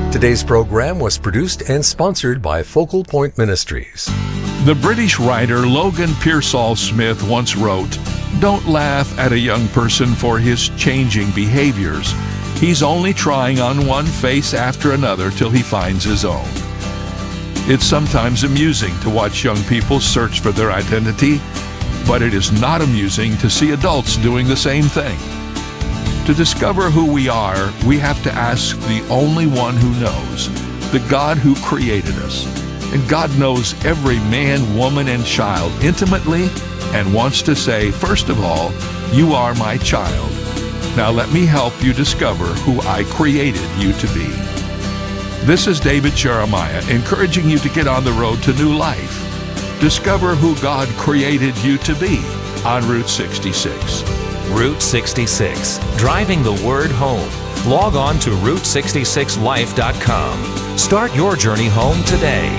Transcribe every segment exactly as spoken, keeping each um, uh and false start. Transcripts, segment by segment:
Today's program was produced and sponsored by Focal Point Ministries. The British writer Logan Pearsall Smith once wrote, "Don't laugh at a young person for his changing behaviors. He's only trying on one face after another till he finds his own." It's sometimes amusing to watch young people search for their identity, but it is not amusing to see adults doing the same thing. To discover who we are, we have to ask the only one who knows, the God who created us. And God knows every man, woman, and child intimately and wants to say, first of all, "You are my child. Now let me help you discover who I created you to be." This is David Jeremiah, encouraging you to get on the road to new life. Discover who God created you to be on Route sixty-six. Route sixty-six, driving the word home. Log on to route sixty-six life dot com. Start your journey home today.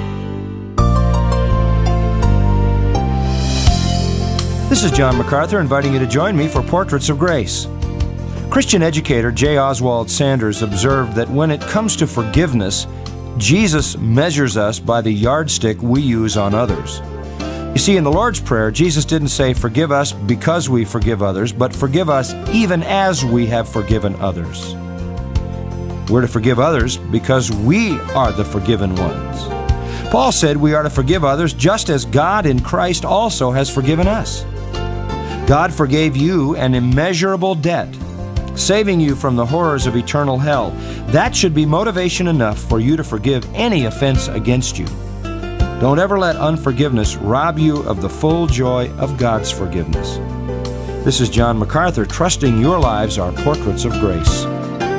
This is John MacArthur inviting you to join me for Portraits of Grace. Christian educator J. Oswald Sanders observed that when it comes to forgiveness, Jesus measures us by the yardstick we use on others. You see, in the Lord's Prayer, Jesus didn't say, "Forgive us because we forgive others," but "Forgive us even as we have forgiven others." We're to forgive others because we are the forgiven ones. Paul said we are to forgive others just as God in Christ also has forgiven us. God forgave you an immeasurable debt, saving you from the horrors of eternal hell. That should be motivation enough for you to forgive any offense against you. Don't ever let unforgiveness rob you of the full joy of God's forgiveness. This is John MacArthur, trusting your lives are portraits of grace.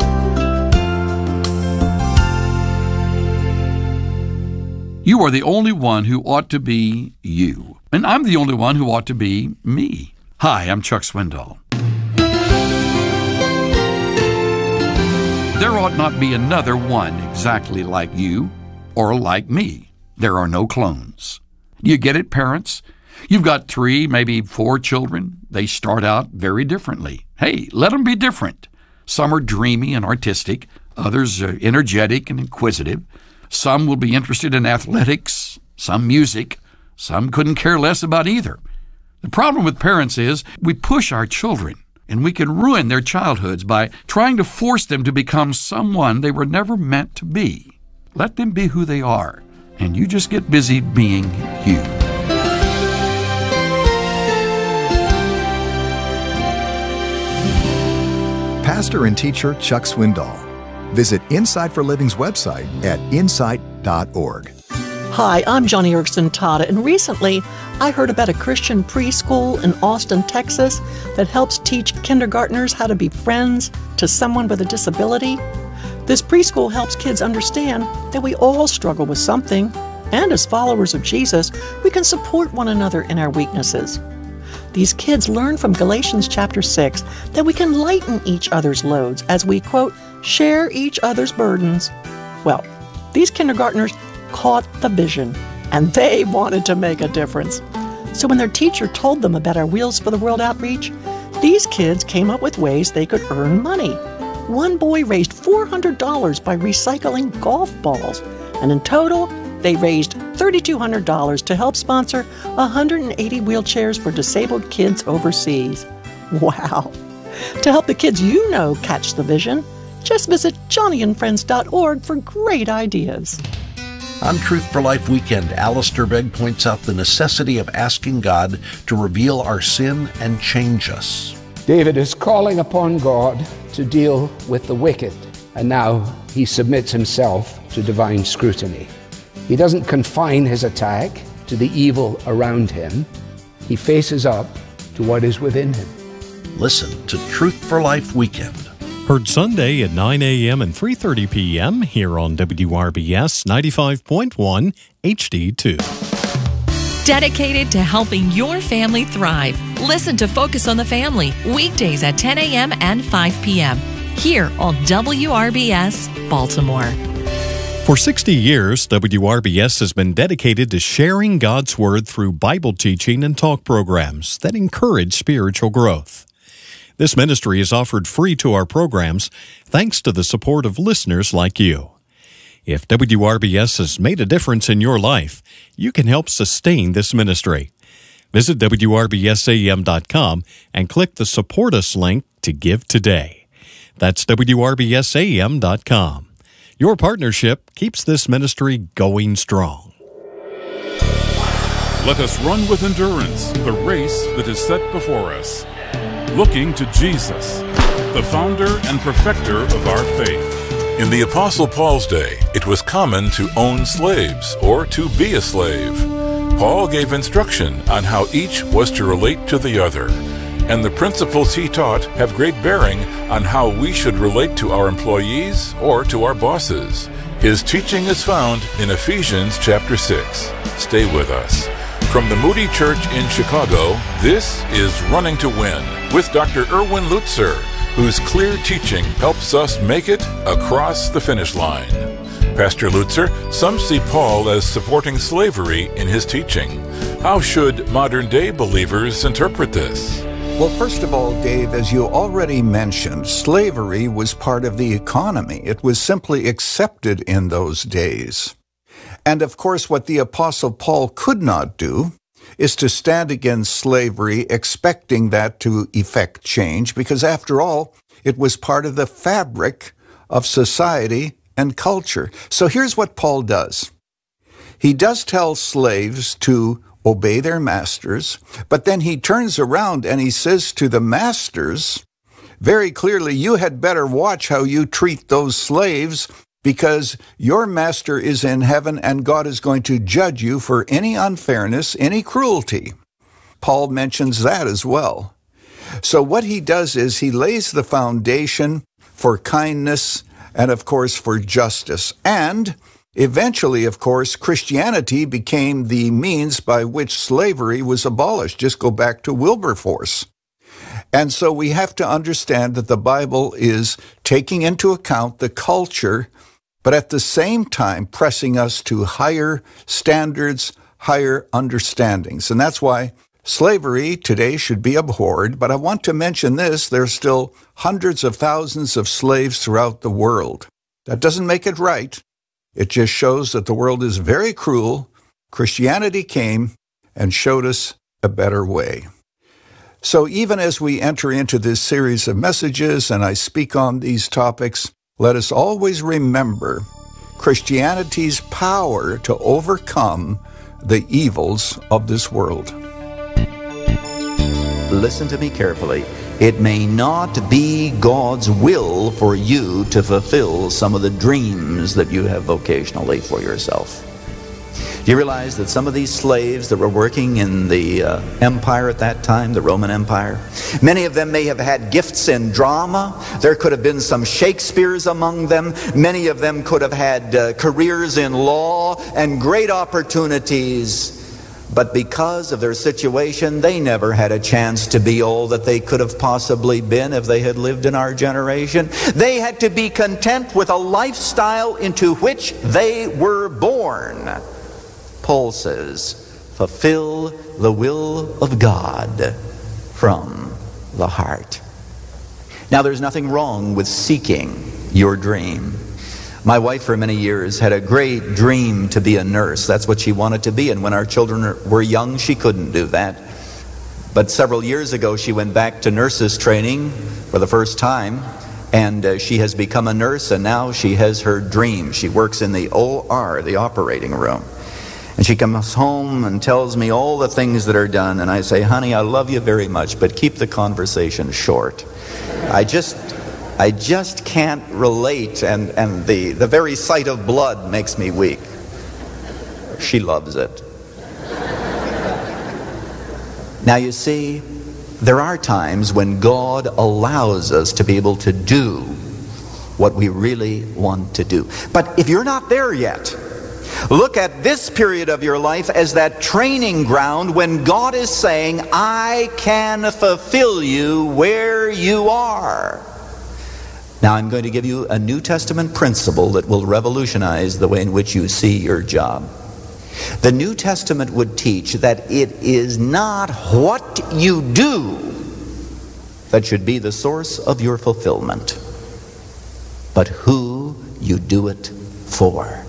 You are the only one who ought to be you, and I'm the only one who ought to be me. Hi, I'm Chuck Swindoll. There ought not be another one exactly like you or like me. There are no clones. You get it, parents? You've got three, maybe four children. They start out very differently. Hey, let them be different. Some are dreamy and artistic. Others are energetic and inquisitive. Some will be interested in athletics, some music. Some couldn't care less about either. The problem with parents is we push our children, and we can ruin their childhoods by trying to force them to become someone they were never meant to be. Let them be who they are, and you just get busy being you. Pastor and teacher Chuck Swindoll. Visit Insight for Living's website at insight dot org. Hi, I'm Johnny Erickson Tata, and recently I heard about a Christian preschool in Austin, Texas that helps teach kindergartners how to be friends to someone with a disability. This preschool helps kids understand that we all struggle with something, and as followers of Jesus, we can support one another in our weaknesses. These kids learn from Galatians chapter six that we can lighten each other's loads as we, quote, share each other's burdens. Well, these kindergartners caught the vision, and they wanted to make a difference. So when their teacher told them about our Wheels for the World outreach, these kids came up with ways they could earn money. One boy raised four hundred dollars by recycling golf balls, and in total, they raised three thousand two hundred dollars to help sponsor one hundred eighty wheelchairs for disabled kids overseas. Wow! To help the kids you know catch the vision, just visit johnny and friends dot org for great ideas. On Truth for Life Weekend, Alistair Begg points out the necessity of asking God to reveal our sin and change us. David is calling upon God to deal with the wicked, and now he submits himself to divine scrutiny. He doesn't confine his attack to the evil around him. He faces up to what is within him. Listen to Truth for Life Weekend. Heard Sunday at nine a.m. and three thirty p.m. here on W R B S ninety-five point one H D two. Dedicated to helping your family thrive. Listen to Focus on the Family weekdays at ten a.m. and five p.m. here on W R B S Baltimore. For sixty years, W R B S has been dedicated to sharing God's Word through Bible teaching and talk programs that encourage spiritual growth. This ministry is offered free to our programs thanks to the support of listeners like you. If W R B S has made a difference in your life, you can help sustain this ministry. Visit W R B S A M dot com and click the Support Us link to give today. That's W R B S A M dot com. Your partnership keeps this ministry going strong. Let us run with endurance the race that is set before us, looking to Jesus, the founder and perfecter of our faith. In the Apostle Paul's day, it was common to own slaves or to be a slave. Paul gave instruction on how each was to relate to the other, and the principles he taught have great bearing on how we should relate to our employees or to our bosses. His teaching is found in Ephesians chapter six. Stay with us. From the Moody Church in Chicago, this is Running to Win with Doctor Erwin Lutzer, whose clear teaching helps us make it across the finish line. Pastor Lutzer, some see Paul as supporting slavery in his teaching. How should modern-day believers interpret this? Well, first of all, Dave, as you already mentioned, slavery was part of the economy. It was simply accepted in those days. And of course, what the Apostle Paul could not do is to stand against slavery, expecting that to effect change, because after all, it was part of the fabric of society and culture. So here's what Paul does. He does tell slaves to obey their masters, but then he turns around and he says to the masters, very clearly, you had better watch how you treat those slaves, because your master is in heaven and God is going to judge you for any unfairness, any cruelty. Paul mentions that as well. So what he does is he lays the foundation for kindness and, of course, for justice. And eventually, of course, Christianity became the means by which slavery was abolished. Just go back to Wilberforce. And so we have to understand that the Bible is taking into account the culture, but at the same time pressing us to higher standards, higher understandings. And that's why slavery today should be abhorred. But I want to mention this, there's still hundreds of thousands of slaves throughout the world. That doesn't make it right. It just shows that the world is very cruel. Christianity came and showed us a better way. So even as we enter into this series of messages and I speak on these topics, let us always remember Christianity's power to overcome the evils of this world. Listen to me carefully. It may not be God's will for you to fulfill some of the dreams that you have vocationally for yourself. Do you realize that some of these slaves that were working in the uh, empire at that time, the Roman Empire, many of them may have had gifts in drama. There could have been some Shakespeares among them. Many of them could have had uh, careers in law and great opportunities. But because of their situation, they never had a chance to be all that they could have possibly been if they had lived in our generation. They had to be content with a lifestyle into which they were born. Paul says, fulfill the will of God from the heart. Now, there's nothing wrong with seeking your dream. My wife for many years had a great dream to be a nurse. That's what she wanted to be, and when our children were young, she couldn't do that. But several years ago, she went back to nurses training for the first time, and uh, she has become a nurse, and now she has her dream. She works in the O R, the operating room. And she comes home and tells me all the things that are done, and I say, honey, I love you very much, but keep the conversation short. I just... I just can't relate, and, and the, the very sight of blood makes me weak. She loves it. Now you see, there are times when God allows us to be able to do what we really want to do. But if you're not there yet, look at this period of your life as that training ground when God is saying, I can fulfill you where you are. Now I'm going to give you a New Testament principle that will revolutionize the way in which you see your job. The New Testament would teach that it is not what you do that should be the source of your fulfillment, but who you do it for.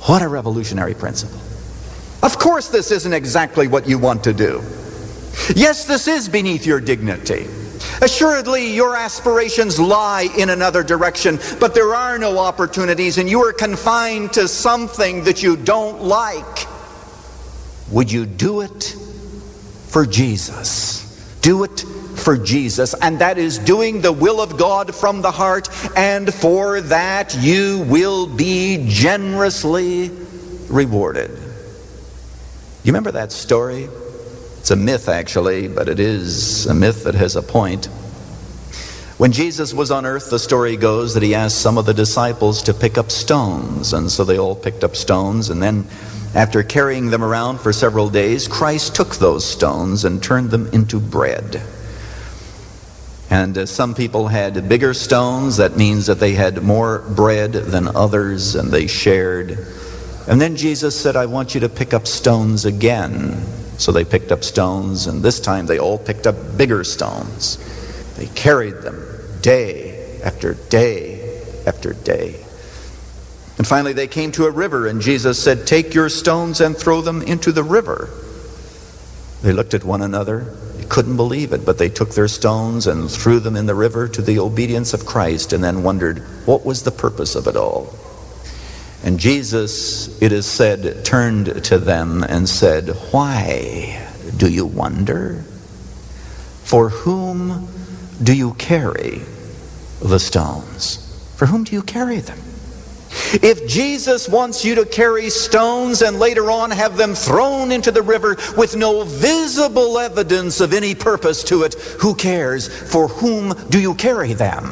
What a revolutionary principle. Of course this isn't exactly what you want to do. Yes, this is beneath your dignity. Assuredly, your aspirations lie in another direction, but there are no opportunities, and you are confined to something that you don't like. Would you do it for Jesus? Do it for Jesus, and that is doing the will of God from the heart, and for that you will be generously rewarded. You remember that story? It's a myth, actually, but it is a myth that has a point. When Jesus was on earth, the story goes that he asked some of the disciples to pick up stones, and so they all picked up stones, and then after carrying them around for several days, Christ took those stones and turned them into bread. And uh, some people had bigger stones. That means that they had more bread than others, and they shared. And then Jesus said, I want you to pick up stones again. So they picked up stones, and this time they all picked up bigger stones. They carried them day after day after day. And finally they came to a river, and Jesus said, take your stones and throw them into the river. They looked at one another. They couldn't believe it, but they took their stones and threw them in the river to the obedience of Christ, and then wondered, what was the purpose of it all? And Jesus, it is said, turned to them and said, why do you wonder? For whom do you carry the stones? For whom do you carry them? If Jesus wants you to carry stones and later on have them thrown into the river with no visible evidence of any purpose to it, who cares? For whom do you carry them?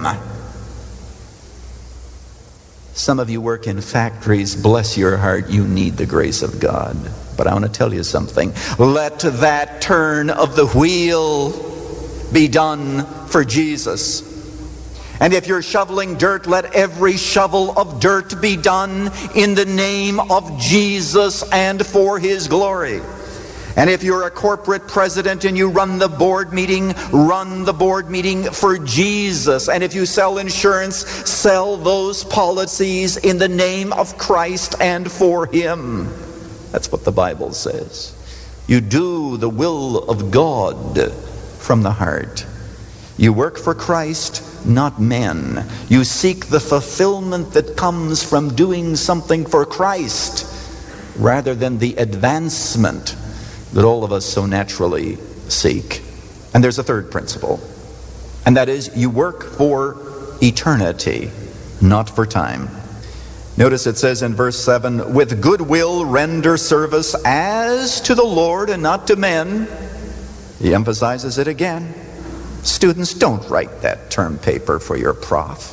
Some of you work in factories. Bless your heart, you need the grace of God. But I want to tell you something. Let that turn of the wheel be done for Jesus. And if you're shoveling dirt, let every shovel of dirt be done in the name of Jesus and for His glory. And if you're a corporate president and you run the board meeting, run the board meeting for Jesus. And if you sell insurance, sell those policies in the name of Christ and for Him. That's what the Bible says. You do the will of God from the heart. You work for Christ, not men. You seek the fulfillment that comes from doing something for Christ rather than the advancement that all of us so naturally seek. And there's a third principle, and that is you work for eternity, not for time. Notice it says in verse seven, with good will render service as to the Lord and not to men. He emphasizes it again. Students, don't write that term paper for your prof.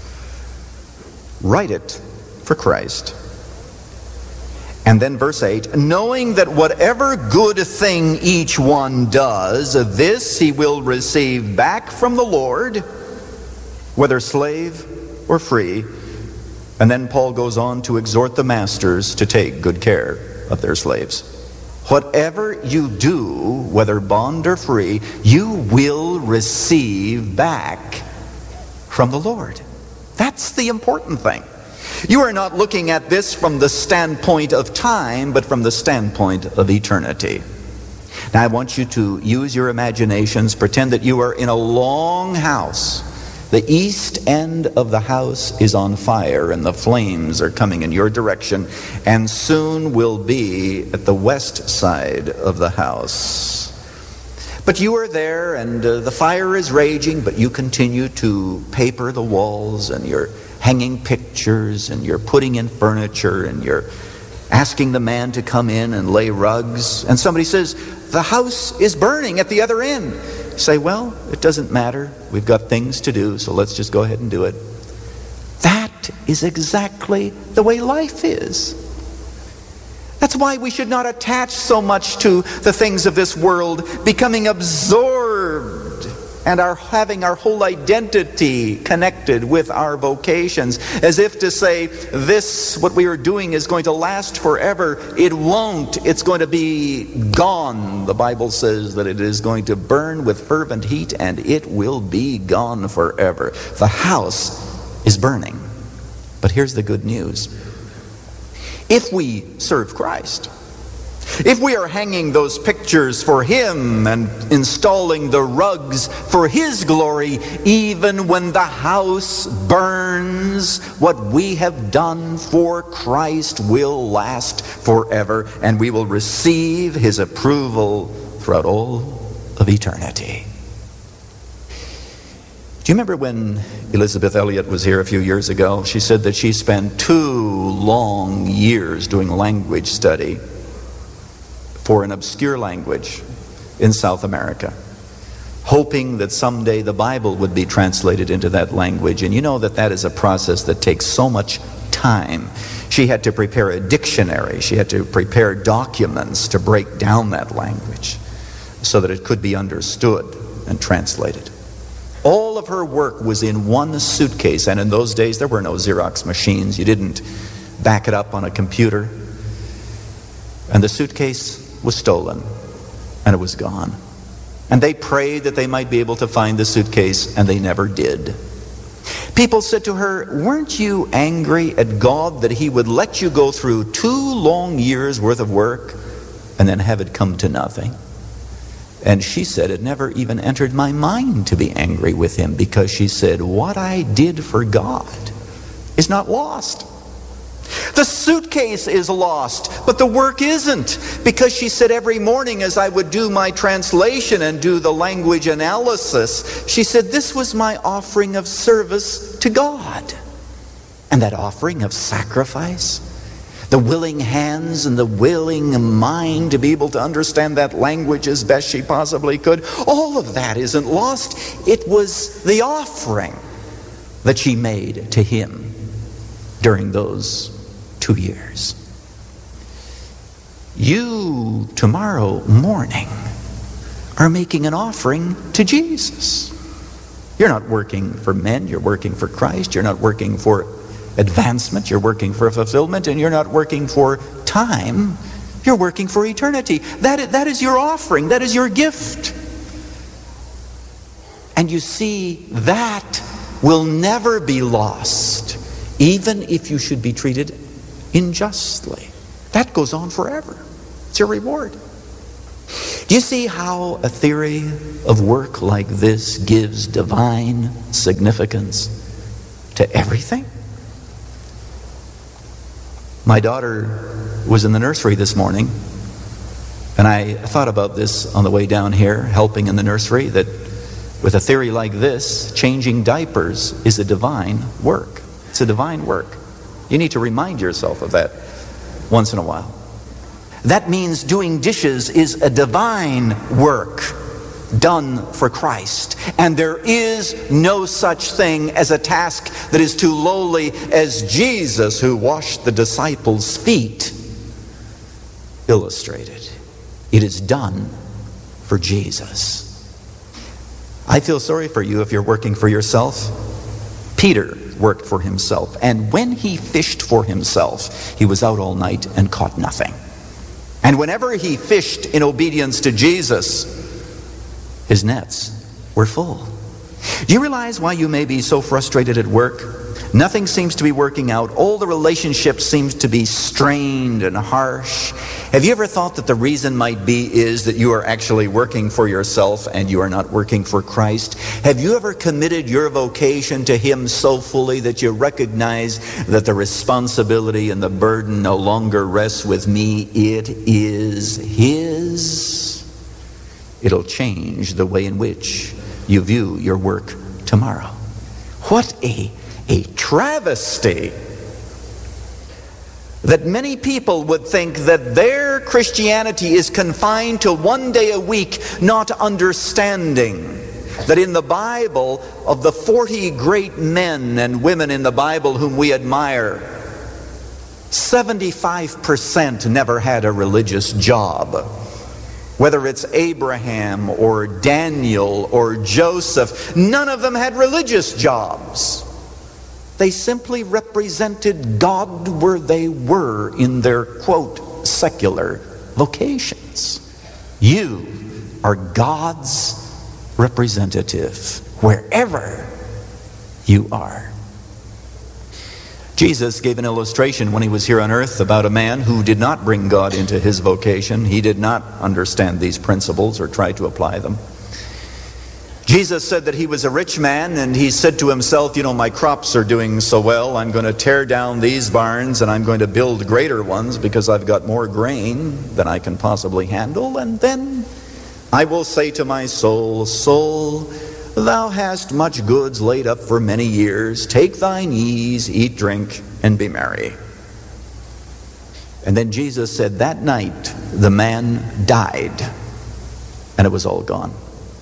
Write it for Christ. And then verse eight, knowing that whatever good thing each one does, this he will receive back from the Lord, whether slave or free. And then Paul goes on to exhort the masters to take good care of their slaves. Whatever you do, whether bond or free, you will receive back from the Lord. That's the important thing. You are not looking at this from the standpoint of time, but from the standpoint of eternity. Now I want you to use your imaginations. Pretend that you are in a long house. The east end of the house is on fire, and the flames are coming in your direction, and soon will be at the west side of the house. But you are there, and uh, the fire is raging, but you continue to paper the walls, and you're hanging pictures, and you're putting in furniture, and you're asking the man to come in and lay rugs. And somebody says, the house is burning at the other end. You say, well, it doesn't matter. We've got things to do, so let's just go ahead and do it. That is exactly the way life is. That's why we should not attach so much to the things of this world, becoming absorbed and our having our whole identity connected with our vocations, as if to say, this, what we are doing, is going to last forever. It won't. It's going to be gone. The Bible says that it is going to burn with fervent heat, and it will be gone forever. The house is burning. But here's the good news. if we serve Christ. If we are hanging those pictures for Him and installing the rugs for His glory, even when the house burns, what we have done for Christ will last forever, and we will receive His approval throughout all of eternity. Do you remember when Elizabeth Elliot was here a few years ago? She said that she spent two long years doing language study for an obscure language in South America, hoping that someday the Bible would be translated into that language. And you know that that is a process that takes so much time. She had to prepare a dictionary. She had to prepare documents to break down that language so that it could be understood and translated. All of her work was in one suitcase, and in those days there were no Xerox machines. You didn't back it up on a computer. And the suitcase was stolen, and it was gone. And they prayed that they might be able to find the suitcase, and they never did. People said to her, "Weren't you angry at God that He would let you go through two long years worth of work and then have it come to nothing?" And she said, "It never even entered my mind to be angry with Him," because she said, "What I did for God is not lost." The suitcase is lost, but the work isn't, because she said every morning as I would do my translation and do the language analysis, she said this was my offering of service to God. And that offering of sacrifice, the willing hands and the willing mind to be able to understand that language as best she possibly could, all of that isn't lost. It was the offering that she made to Him during those two years. You, tomorrow morning, are making an offering to Jesus. You're not working for men, you're working for Christ. You're not working for advancement, you're working for fulfillment, and you're not working for time, you're working for eternity. That is, that is your offering, that is your gift. And you see, that will never be lost, even if you should be treated unjustly. That goes on forever. It's your reward. Do you see how a theory of work like this gives divine significance to everything? My daughter was in the nursery this morning, and I thought about this on the way down here, helping in the nursery, that with a theory like this, changing diapers is a divine work. It's a divine work. You need to remind yourself of that once in a while. That means doing dishes is a divine work done for Christ. And there is no such thing as a task that is too lowly as Jesus, who washed the disciples' feet, illustrated. It is done for Jesus. I feel sorry for you if you're working for yourself. Peter worked for himself, and when he fished for himself, he was out all night and caught nothing. And whenever he fished in obedience to Jesus, his nets were full. Do you realize why you may be so frustrated at work? Nothing seems to be working out. All the relationships seem to be strained and harsh. Have you ever thought that the reason might be is that you are actually working for yourself and you are not working for Christ? Have you ever committed your vocation to Him so fully that you recognize that the responsibility and the burden no longer rests with me? It is His. It'll change the way in which you view your work tomorrow. What a A travesty that many people would think that their Christianity is confined to one day a week, not understanding that in the Bible, of the forty great men and women in the Bible whom we admire, seventy-five percent never had a religious job. Whether it's Abraham or Daniel or Joseph, none of them had religious jobs. They simply represented God where they were in their, quote, secular vocations. You are God's representative wherever you are. Jesus gave an illustration when he was here on earth about a man who did not bring God into his vocation. He did not understand these principles or try to apply them. Jesus said that he was a rich man, and he said to himself, you know, my crops are doing so well, I'm going to tear down these barns and I'm going to build greater ones because I've got more grain than I can possibly handle. And then I will say to my soul, soul, thou hast much goods laid up for many years. Take thine ease, eat, drink, and be merry. And then Jesus said that night the man died, and it was all gone.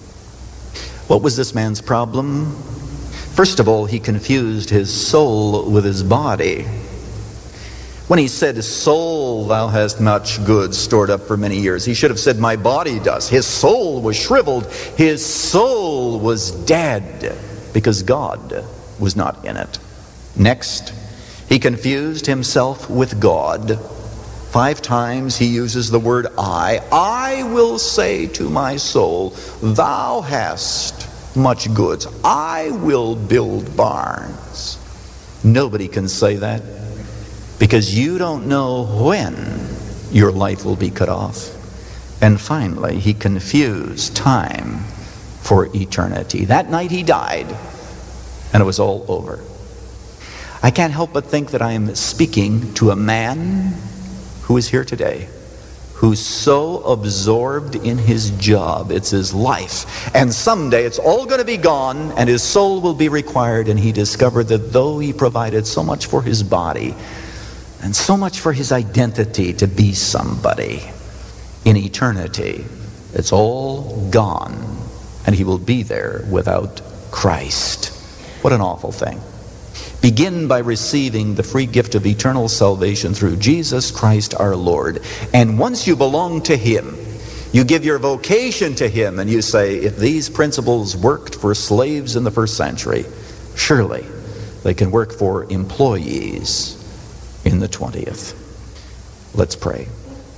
What was this man's problem? First of all, he confused his soul with his body. When he said, soul, thou hast much goods stored up for many years, he should have said, my body does. His soul was shriveled. His soul was dead because God was not in it. Next, he confused himself with God. Five times he uses the word I. I will say to my soul, thou hast much goods. I will build barns. Nobody can say that because you don't know when your life will be cut off. And finally, he confused time for eternity. That night he died, and it was all over. I can't help but think that I am speaking to a man who is here today, who's so absorbed in his job, it's his life, and someday it's all going to be gone and his soul will be required, and he discovered that though he provided so much for his body and so much for his identity to be somebody, in eternity it's all gone and he will be there without Christ. What an awful thing. Begin by receiving the free gift of eternal salvation through Jesus Christ our Lord. And once you belong to him, you give your vocation to him, and you say, if these principles worked for slaves in the first century, surely they can work for employees in the twentieth. Let's pray.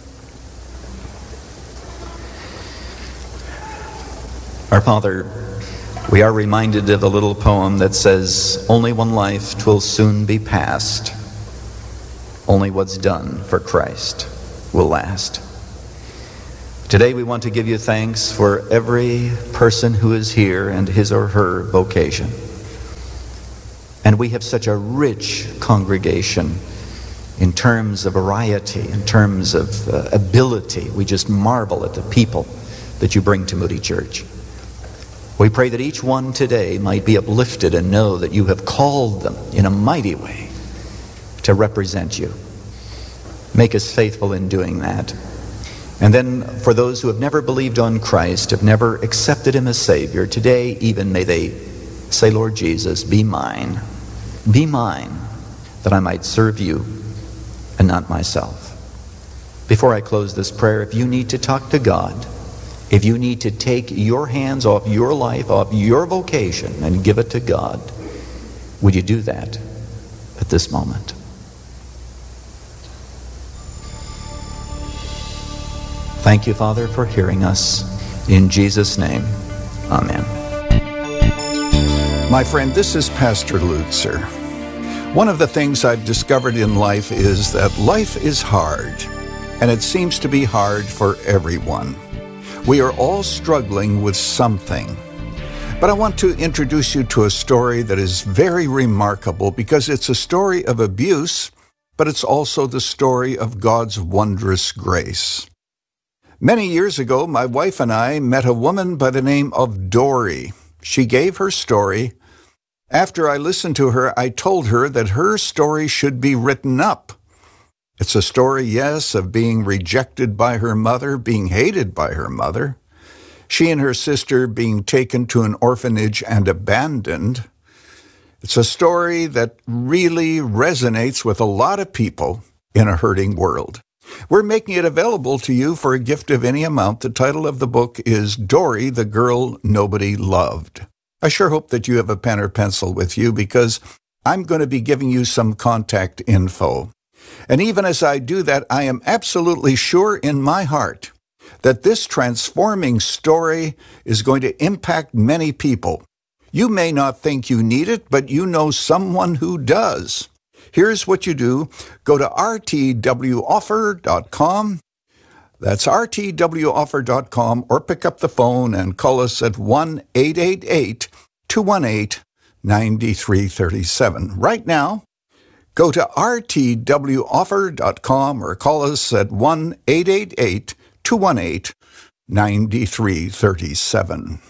Our Father, we are reminded of a little poem that says, only one life, 'twill soon be past. Only what's done for Christ will last. Today we want to give you thanks for every person who is here and his or her vocation. And we have such a rich congregation in terms of variety, in terms of uh, ability. We just marvel at the people that you bring to Moody Church. We pray that each one today might be uplifted and know that you have called them in a mighty way to represent you. Make us faithful in doing that. And then for those who have never believed on Christ, have never accepted him as Savior, today even may they say, Lord Jesus, be mine. Be mine, that I might serve you and not myself. Before I close this prayer, if you need to talk to God, if you need to take your hands off your life, off your vocation, and give it to God, would you do that at this moment? Thank you, Father, for hearing us. In Jesus' name, amen. My friend, this is Pastor Lutzer. One of the things I've discovered in life is that life is hard, and it seems to be hard for everyone. We are all struggling with something. But I want to introduce you to a story that is very remarkable because it's a story of abuse, but it's also the story of God's wondrous grace. Many years ago, my wife and I met a woman by the name of Dory. She gave her story. After I listened to her, I told her that her story should be written up. It's a story, yes, of being rejected by her mother, being hated by her mother, she and her sister being taken to an orphanage and abandoned. It's a story that really resonates with a lot of people in a hurting world. We're making it available to you for a gift of any amount. The title of the book is Dory, the Girl Nobody Loved. I sure hope that you have a pen or pencil with you because I'm going to be giving you some contact info. And even as I do that, I am absolutely sure in my heart that this transforming story is going to impact many people. You may not think you need it, but you know someone who does. Here's what you do. Go to r t w offer dot com. That's r t w offer dot com, or pick up the phone and call us at one eight eight eight, two one eight, nine three three seven. Right now, go to r t w offer dot com or call us at one eight eight eight, two one eight, nine three three seven.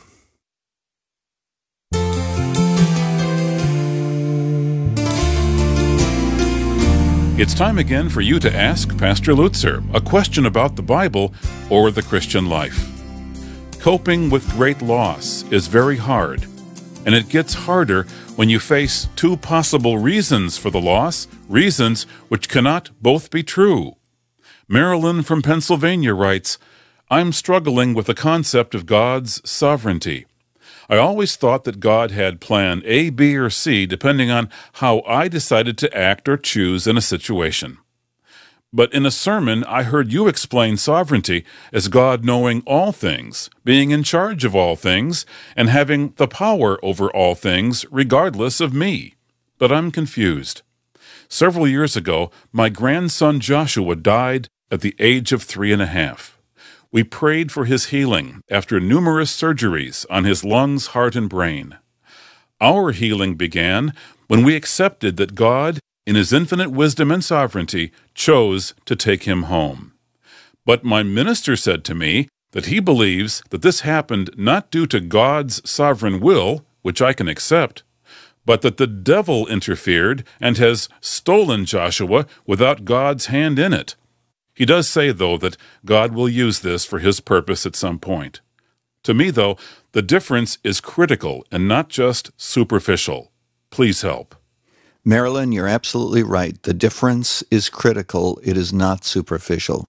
It's time again for you to ask Pastor Lutzer a question about the Bible or the Christian life. Coping with great loss is very hard, and it gets harder when you face two possible reasons for the loss, reasons which cannot both be true. Marilyn from Pennsylvania writes, I'm struggling with the concept of God's sovereignty. I always thought that God had plan A, B, or C depending on how I decided to act or choose in a situation. But in a sermon, I heard you explain sovereignty as God knowing all things, being in charge of all things, and having the power over all things regardless of me. But I'm confused. Several years ago, my grandson Joshua died at the age of three and a half. We prayed for his healing after numerous surgeries on his lungs, heart, and brain. Our healing began when we accepted that God, in His infinite wisdom and sovereignty, chose to take him home. But my minister said to me that he believes that this happened not due to God's sovereign will, which I can accept, but that the devil interfered and has stolen Joshua without God's hand in it. He does say, though, that God will use this for His purpose at some point. To me, though, the difference is critical and not just superficial. Please help. Marilyn, you're absolutely right. The difference is critical. It is not superficial.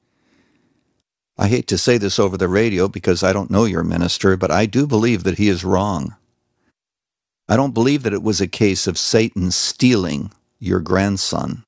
I hate to say this over the radio because I don't know your minister, but I do believe that he is wrong. I don't believe that it was a case of Satan stealing your grandson.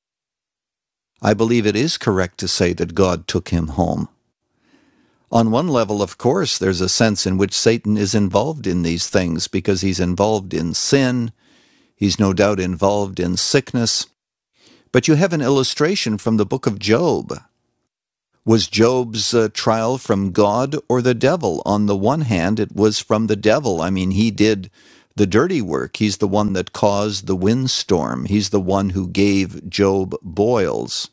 I believe it is correct to say that God took him home. On one level, of course, there's a sense in which Satan is involved in these things because he's involved in sin. He's no doubt involved in sickness. But you have an illustration from the book of Job. Was Job's uh, trial from God or the devil? On the one hand, it was from the devil. I mean, he did the dirty work. He's the one that caused the windstorm. He's the one who gave Job boils.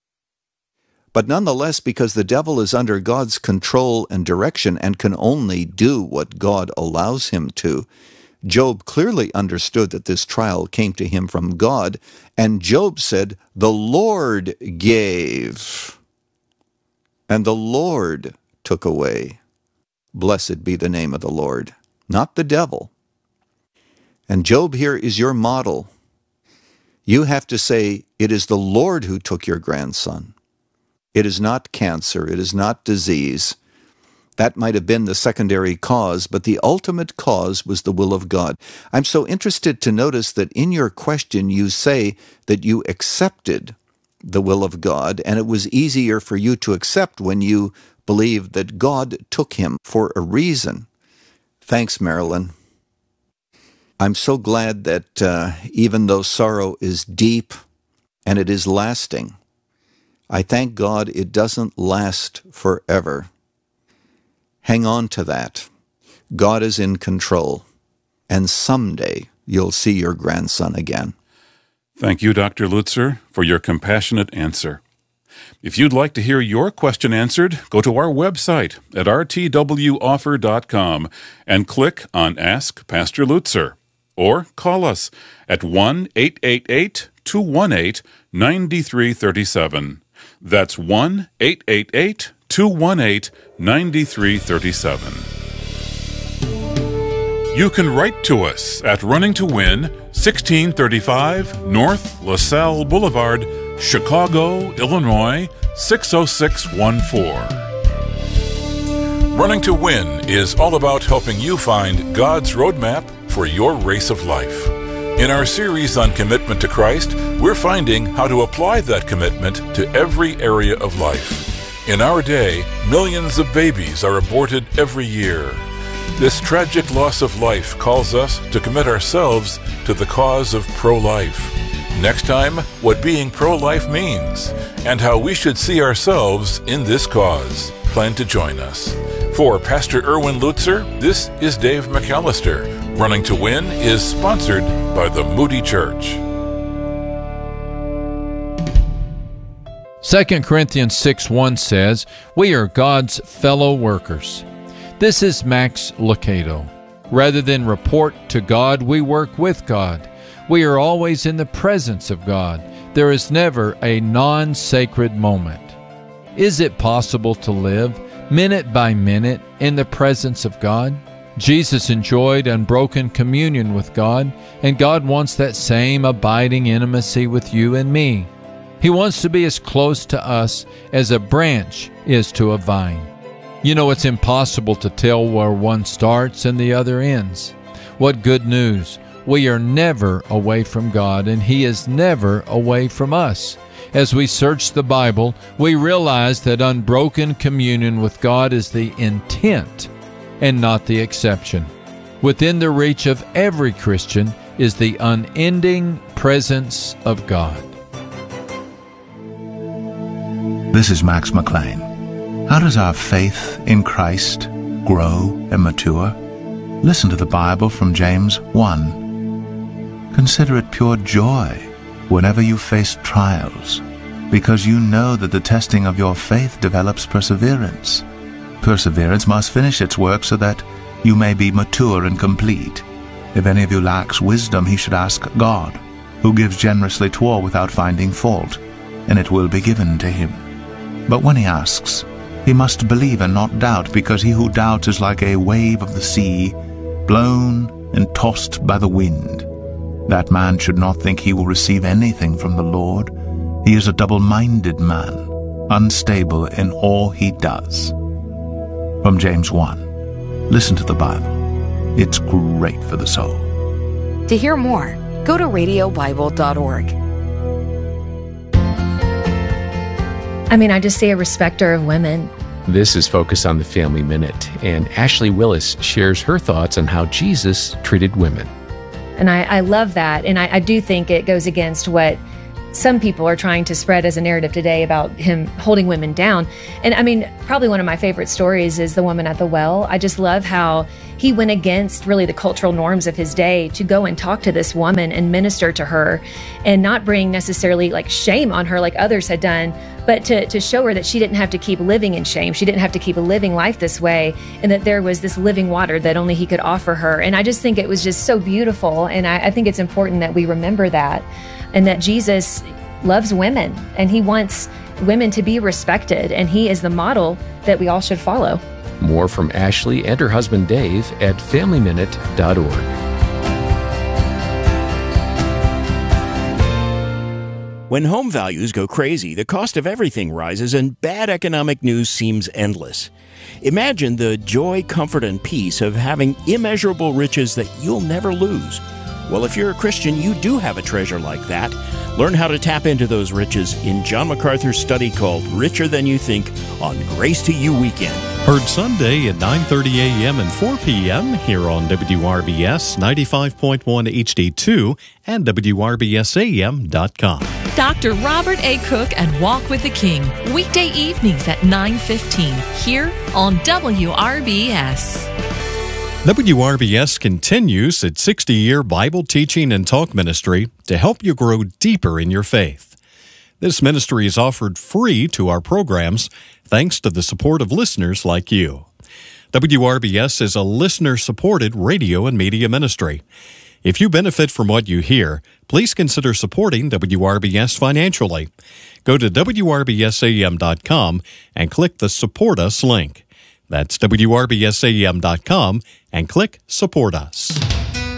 But nonetheless, because the devil is under God's control and direction and can only do what God allows him to, Job clearly understood that this trial came to him from God, and Job said, "The Lord gave, and the Lord took away. Blessed be the name of the Lord," not the devil. And Job here is your model. You have to say, it is the Lord who took your grandson. It is not cancer. It is not disease. That might have been the secondary cause, but the ultimate cause was the will of God. I'm so interested to notice that in your question you say that you accepted the will of God, and it was easier for you to accept when you believed that God took him for a reason. Thanks, Marilyn. I'm so glad that uh, even though sorrow is deep and it is lasting, I thank God it doesn't last forever. Hang on to that. God is in control, and someday you'll see your grandson again. Thank you, Doctor Lutzer, for your compassionate answer. If you'd like to hear your question answered, go to our website at r t w offer dot com and click on Ask Pastor Lutzer, or call us at one eight eight eight, two one eight, nine three three seven. That's one eight eight eight, two one eight, nine three three seven. You can write to us at Running to Win, sixteen thirty-five North LaSalle Boulevard, Chicago, Illinois, six oh six one four. Running to Win is all about helping you find God's roadmap for your race of life. In our series on commitment to Christ, we're finding how to apply that commitment to every area of life. In our day, millions of babies are aborted every year. This tragic loss of life calls us to commit ourselves to the cause of pro-life. Next time, what being pro-life means and how we should see ourselves in this cause. Plan to join us. For Pastor Erwin Lutzer, this is Dave McAllister. Running to Win is sponsored by the Moody Church. Second Corinthians six one says, "We are God's fellow workers." This is Max Lucado. Rather than report to God, we work with God. We are always in the presence of God. There is never a non-sacred moment. Is it possible to live minute by minute in the presence of God? Jesus enjoyed unbroken communion with God, and God wants that same abiding intimacy with you and me. He wants to be as close to us as a branch is to a vine. You know, it's impossible to tell where one starts and the other ends. What good news! We are never away from God, and He is never away from us. As we search the Bible, we realize that unbroken communion with God is the intent and not the exception. Within the reach of every Christian is the unending presence of God. This is Max McLean. How does our faith in Christ grow and mature? Listen to the Bible from James one. Consider it pure joy whenever you face trials, because you know that the testing of your faith develops perseverance. Perseverance must finish its work so that you may be mature and complete. If any of you lacks wisdom, he should ask God, who gives generously to all without finding fault, and it will be given to him. But when he asks, he must believe and not doubt, because he who doubts is like a wave of the sea, blown and tossed by the wind. That man should not think he will receive anything from the Lord. He is a double-minded man, unstable in all he does. From James one. Listen to the Bible. It's great for the soul. To hear more, go to radio bible dot org. I mean, I just see a respecter of women. This is Focus on the Family Minute, and Ashley Willis shares her thoughts on how Jesus treated women. And I, I love that, and I, I do think it goes against what some people are trying to spread as a narrative today about him holding women down. And I mean, probably one of my favorite stories is the woman at the well. I just love how he went against really the cultural norms of his day to go and talk to this woman and minister to her and not bring necessarily like shame on her like others had done, but to, to show her that she didn't have to keep living in shame. She didn't have to keep living life this way, and that there was this living water that only he could offer her. And I just think it was just so beautiful. And I, I think it's important that we remember that, and that Jesus loves women and he wants women to be respected, and he is the model that we all should follow. More from Ashley and her husband Dave at family minute dot org. When home values go crazy, the cost of everything rises and bad economic news seems endless. Imagine the joy, comfort, and peace of having immeasurable riches that you'll never lose. Well, if you're a Christian, you do have a treasure like that. Learn how to tap into those riches in John MacArthur's study called Richer Than You Think on Grace to You Weekend. Heard Sunday at nine thirty a.m. and four p.m. here on W R B S ninety-five point one H D two and W R B S A M dot com. Doctor Robert A. Cook and Walk with the King, weekday evenings at nine fifteen, here on W R B S. W R B S continues its sixty-year Bible teaching and talk ministry to help you grow deeper in your faith. This ministry is offered free to our programs thanks to the support of listeners like you. W R B S is a listener-supported radio and media ministry. If you benefit from what you hear, please consider supporting W R B S financially. Go to W R B S A M dot com and click the Support Us link. That's W R B S A M dot com and click Support Us.